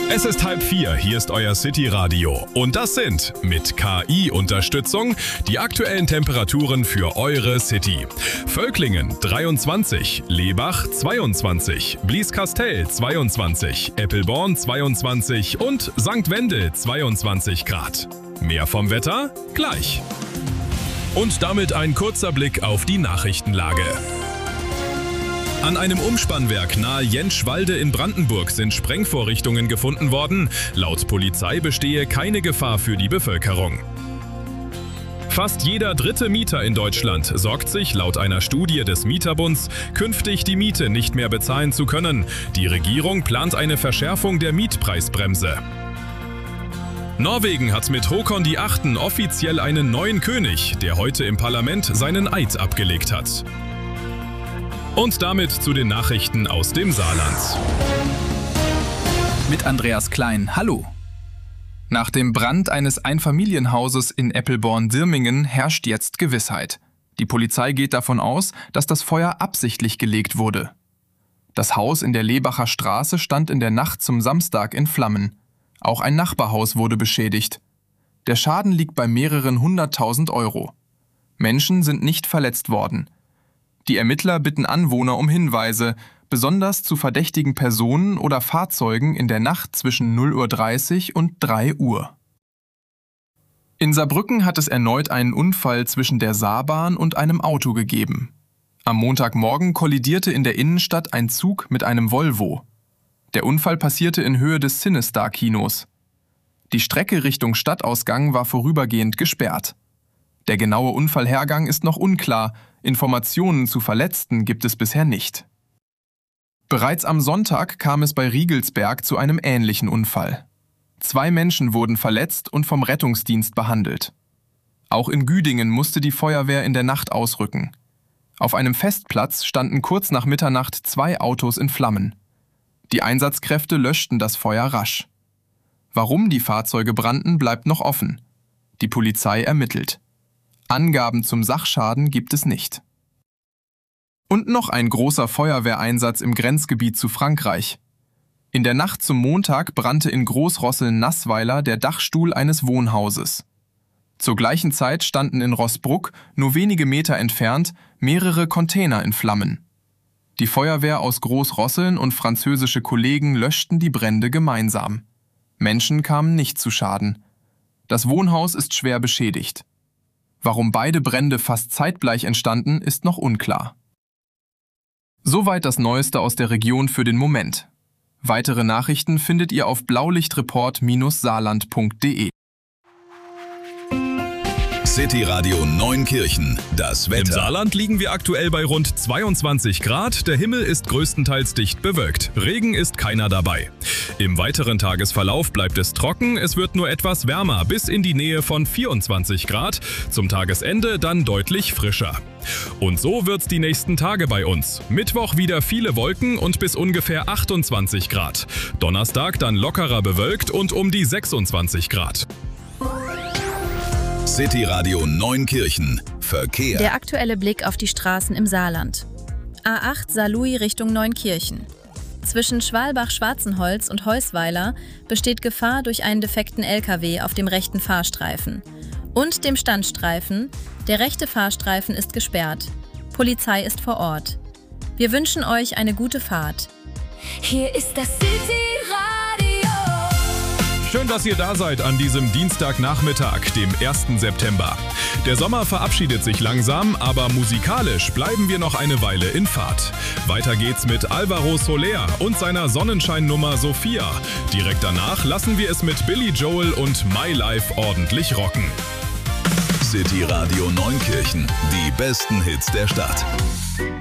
Es ist 3:30, hier ist euer City-Radio. Und das sind, mit KI-Unterstützung, die aktuellen Temperaturen für eure City. Völklingen 23, Lebach 22, Blieskastel 22, Eppelborn 22 und St. Wendel 22 Grad. Mehr vom Wetter gleich. Und damit ein kurzer Blick auf die Nachrichtenlage. An einem Umspannwerk nahe Jentschwalde in Brandenburg sind Sprengvorrichtungen gefunden worden. Laut Polizei bestehe keine Gefahr für die Bevölkerung. Fast jeder dritte Mieter in Deutschland sorgt sich, laut einer Studie des Mieterbunds, künftig die Miete nicht mehr bezahlen zu können. Die Regierung plant eine Verschärfung der Mietpreisbremse. Norwegen hat mit Håkon VIII. Offiziell einen neuen König, der heute im Parlament seinen Eid abgelegt hat. Und damit zu den Nachrichten aus dem Saarland. Mit Andreas Klein, hallo. Nach dem Brand eines Einfamilienhauses in Eppelborn-Dirmingen herrscht jetzt Gewissheit. Die Polizei geht davon aus, dass das Feuer absichtlich gelegt wurde. Das Haus in der Lebacher Straße stand in der Nacht zum Samstag in Flammen. Auch ein Nachbarhaus wurde beschädigt. Der Schaden liegt bei mehreren 100.000 Euro. Menschen sind nicht verletzt worden. Die Ermittler bitten Anwohner um Hinweise, besonders zu verdächtigen Personen oder Fahrzeugen in der Nacht zwischen 0:30 Uhr und 3 Uhr. In Saarbrücken hat es erneut einen Unfall zwischen der Saarbahn und einem Auto gegeben. Am Montagmorgen kollidierte in der Innenstadt ein Zug mit einem Volvo. Der Unfall passierte in Höhe des CineStar-Kinos. Die Strecke Richtung Stadtausgang war vorübergehend gesperrt. Der genaue Unfallhergang ist noch unklar, Informationen zu Verletzten gibt es bisher nicht. Bereits am Sonntag kam es bei Riegelsberg zu einem ähnlichen Unfall. 2 Menschen wurden verletzt und vom Rettungsdienst behandelt. Auch in Güdingen musste die Feuerwehr in der Nacht ausrücken. Auf einem Festplatz standen kurz nach Mitternacht 2 Autos in Flammen. Die Einsatzkräfte löschten das Feuer rasch. Warum die Fahrzeuge brannten, bleibt noch offen. Die Polizei ermittelt. Angaben zum Sachschaden gibt es nicht. Und noch ein großer Feuerwehreinsatz im Grenzgebiet zu Frankreich. In der Nacht zum Montag brannte in Großrosseln-Nassweiler der Dachstuhl eines Wohnhauses. Zur gleichen Zeit standen in Roßbruck, nur wenige Meter entfernt, mehrere Container in Flammen. Die Feuerwehr aus Großrosseln und französische Kollegen löschten die Brände gemeinsam. Menschen kamen nicht zu Schaden. Das Wohnhaus ist schwer beschädigt. Warum beide Brände fast zeitgleich entstanden, ist noch unklar. Soweit das Neueste aus der Region für den Moment. Weitere Nachrichten findet ihr auf blaulichtreport-saarland.de. City Radio Neunkirchen, das Wetter. Im Saarland liegen wir aktuell bei rund 22 Grad. Der Himmel ist größtenteils dicht bewölkt. Regen ist keiner dabei. Im weiteren Tagesverlauf bleibt es trocken. Es wird nur etwas wärmer, bis in die Nähe von 24 Grad. Zum Tagesende dann deutlich frischer. Und so wird's die nächsten Tage bei uns. Mittwoch wieder viele Wolken und bis ungefähr 28 Grad. Donnerstag dann lockerer bewölkt und um die 26 Grad. City Radio Neunkirchen. Verkehr. Der aktuelle Blick auf die Straßen im Saarland. A8 Saarlouis Richtung Neunkirchen. Zwischen Schwalbach-Schwarzenholz und Heusweiler besteht Gefahr durch einen defekten LKW auf dem rechten Fahrstreifen. Und dem Standstreifen. Der rechte Fahrstreifen ist gesperrt. Polizei ist vor Ort. Wir wünschen euch eine gute Fahrt. Hier ist das City Radio. Schön, dass ihr da seid an diesem Dienstagnachmittag, dem 1. September. Der Sommer verabschiedet sich langsam, aber musikalisch bleiben wir noch eine Weile in Fahrt. Weiter geht's mit Alvaro Soler und seiner Sonnenscheinnummer Sophia. Direkt danach lassen wir es mit Billy Joel und My Life ordentlich rocken. City Radio Neunkirchen, die besten Hits der Stadt.